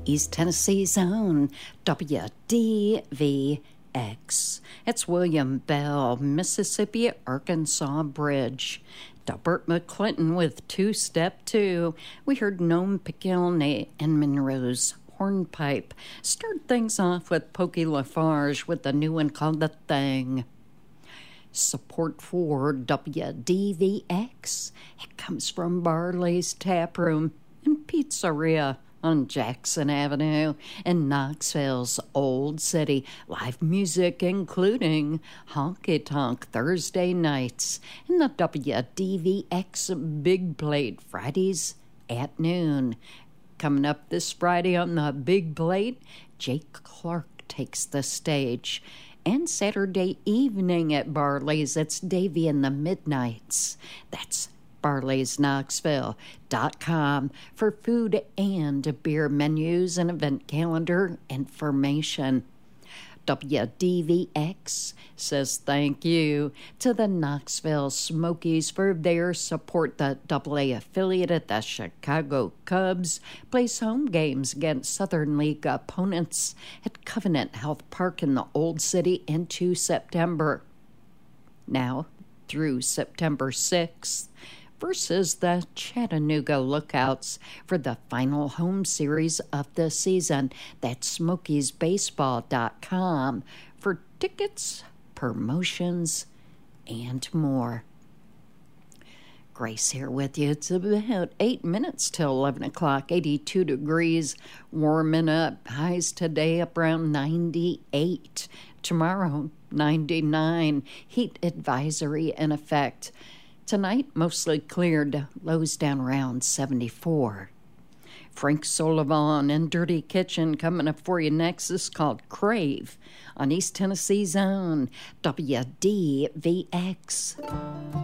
East Tennessee's own WDVX. It's William Bell, Mississippi Arkansas Bridge. Delbert McClinton with Two-Step 2. We heard Nome Piquilne and Monroe's Hornpipe. Start things off with Pokey Lafarge with the new one called The Thing. Support for WDVX. It comes from Barley's Tap Room and Pizzeria on Jackson Avenue in Knoxville's Old City. Live music including Honky Tonk Thursday nights and the WDVX Big Plate Fridays at noon. Coming up this Friday on the Big Plate, Jake Clark takes the stage. And Saturday evening at Barley's, it's Davy and the Midnights. That's barleysknoxville.com for food and beer menus and event calendar information. WDVX says thank you to the Knoxville Smokies for their support. The AA affiliate at the Chicago Cubs plays home games against Southern League opponents at Covenant Health Park in the Old City into September. Now through September 6th, versus the Chattanooga Lookouts for the final home series of the season. That's SmokiesBaseball.com for tickets, promotions, and more. Grace here with you. It's about 8 minutes till 11 o'clock, 82 degrees, warming up. Highs today up around 98. Tomorrow, 99. Heat advisory in effect. Tonight, mostly cleared, lows down around 74. Frank Sullivan and Dirty Kitchen coming up for you next. This is called Crave on East Tennessee's own WDVX.